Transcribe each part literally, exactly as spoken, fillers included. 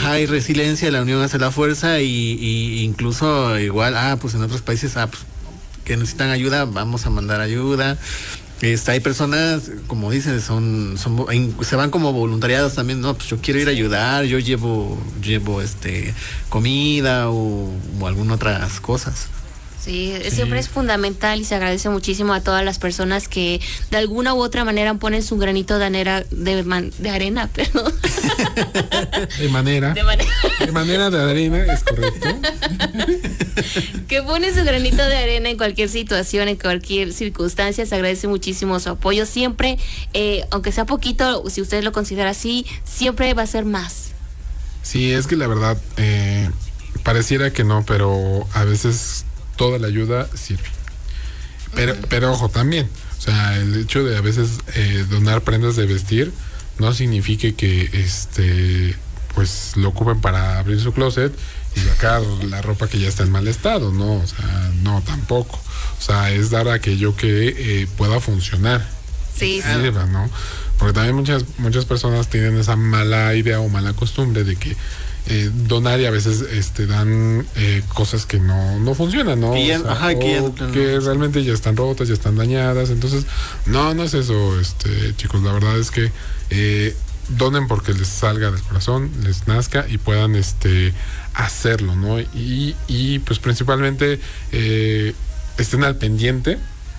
ajá, hay resiliencia, la unión hace la fuerza y, y incluso igual, ah, pues en otros países, ah, pues que necesitan ayuda, vamos a mandar ayuda. Este, hay personas, como dicen, son, son se van como voluntariados también, no, pues yo quiero ir a ayudar, yo llevo, llevo este comida o, o algunas otras cosas. Sí, sí, siempre es fundamental y se agradece muchísimo a todas las personas que de alguna u otra manera ponen su granito de arena, de, man, de arena, perdón. De manera. De manera. De manera de arena, es correcto. Que ponen su granito de arena en cualquier situación, en cualquier circunstancia. Se agradece muchísimo su apoyo. Siempre, eh, aunque sea poquito, si usted lo considera así, siempre va a ser más. Sí, es que la verdad, eh, pareciera que no, pero a veces toda la ayuda sirve. Pero, uh-huh. pero ojo, también, o sea, el hecho de a veces eh, donar prendas de vestir no significa que este pues lo ocupen para abrir su closet y sacar la ropa que ya está en mal estado, no, o sea, no tampoco. O sea, es dar aquello que eh, pueda funcionar. Sí, sí. Sirva, ¿no? Porque también muchas muchas personas tienen esa mala idea o mala costumbre de que Eh, donar y a veces este dan eh, cosas que no, no funcionan, ¿no? Que ya, o sea, ajá, que, ya, que no, realmente ya están rotas, ya están dañadas. Entonces, no, no es eso, este chicos, la verdad es que eh, donen porque les salga del corazón, les nazca y puedan este hacerlo, ¿no? Y, y pues principalmente eh, estén al pendiente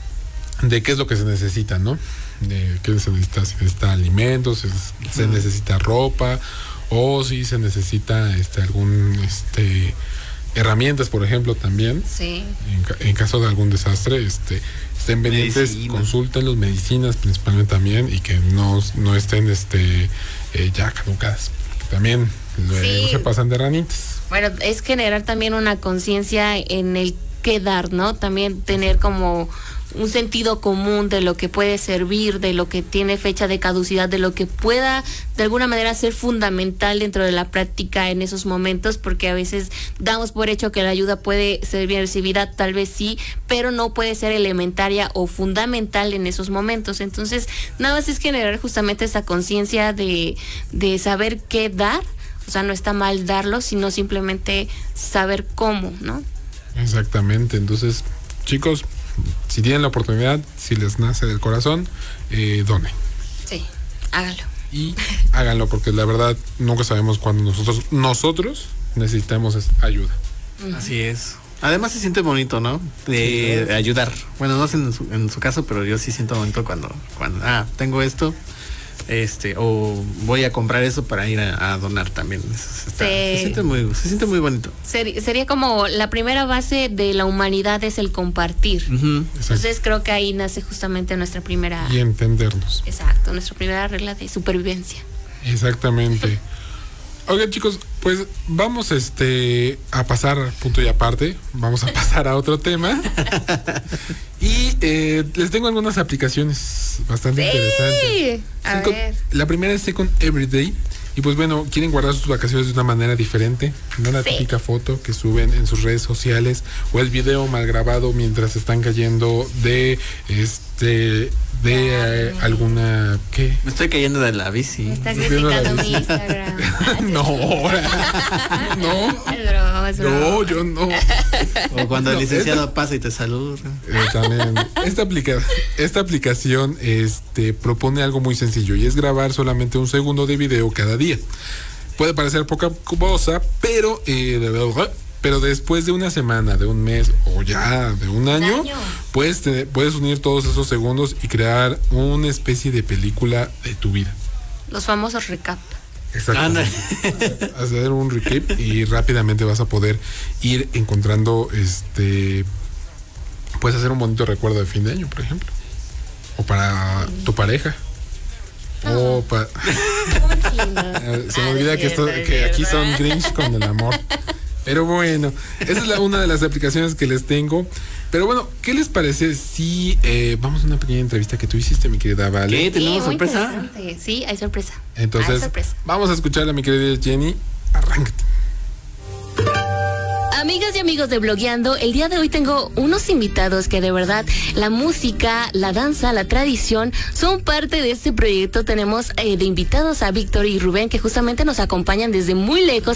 de qué es lo que se necesita, ¿no? De qué se necesita, se necesita alimentos, se, se necesita ropa, o si se necesita este algún este herramientas, por ejemplo, también. Sí. En, en caso de algún desastre, este estén pendientes, Medicina. Consulten las medicinas principalmente también y que no, no estén este eh, ya caducadas. También sí. No se pasan de ranitas. Bueno, es generar también una conciencia en el qué dar, ¿no? También tener como un sentido común de lo que puede servir, de lo que tiene fecha de caducidad, de lo que pueda de alguna manera ser fundamental dentro de la práctica en esos momentos, porque a veces damos por hecho que la ayuda puede ser bien recibida, tal vez sí, pero no puede ser elementaria o fundamental en esos momentos. Entonces, nada más es generar justamente esa conciencia de, de saber qué dar. O sea, no está mal darlo, sino simplemente saber cómo, ¿no? Exactamente. Entonces, chicos, si tienen la oportunidad, si les nace del corazón, eh, donen. Sí, háganlo. Y háganlo porque la verdad nunca sabemos cuándo nosotros nosotros necesitamos ayuda. Uh-huh. Así es. Además se siente bonito, ¿no? De, de ayudar. Bueno, no sé en su, en su caso, pero yo sí siento bonito cuando, cuando ah, tengo esto. Este, o voy a comprar eso para ir a, a donar también. Está, sí. se, siente muy, se siente muy bonito. Ser, sería como la primera base de la humanidad es el compartir. Uh-huh. Entonces creo que ahí nace justamente nuestra primera... Y entendernos. Exacto, nuestra primera regla de supervivencia. Exactamente. Oigan, chicos, pues vamos este a pasar punto y aparte. Vamos a pasar a otro tema. Y eh, les tengo algunas aplicaciones bastante sí, interesantes. A Second, ver. La primera es Second Everyday. Y pues bueno, quieren guardar sus vacaciones de una manera diferente. No la sí. típica foto que suben en sus redes sociales o el video mal grabado mientras están cayendo de este de eh, alguna ¿qué? Me estoy cayendo de la bici. Me estás criticando mi Instagram. No, no. Es broma, es broma. No, yo no. O cuando no, el licenciado esta, pasa y te saluda. Eh, también. Esta aplica, esta aplicación este propone algo muy sencillo y es grabar solamente un segundo de video cada día. Puede parecer poca cosa, pero eh, pero después de una semana, de un mes o ya de un año, año. Puedes, te, puedes unir todos esos segundos y crear una especie de película de tu vida. Los famosos recap. Exactamente. Hacer un recap y rápidamente vas a poder ir encontrando, este, puedes hacer un bonito recuerdo de fin de año, por ejemplo, o para sí. tu pareja. Oh. O para... Se me olvida que, esto, que aquí son Grinch con el amor. Pero bueno, esa es la, una de las aplicaciones que les tengo. Pero bueno, ¿qué les parece si eh, vamos a una pequeña entrevista que tú hiciste, mi querida Vale? ¿Qué? ¿Tenemos sí, sorpresa? Sí, hay sorpresa. Entonces, hay sorpresa. Vamos a escucharla, mi querida Jenny. Arráncate. Amigas y amigos de Blogueando, el día de hoy tengo unos invitados que de verdad la música, la danza, la tradición son parte de este proyecto. Tenemos eh, de invitados a Víctor y Rubén que justamente nos acompañan desde muy lejos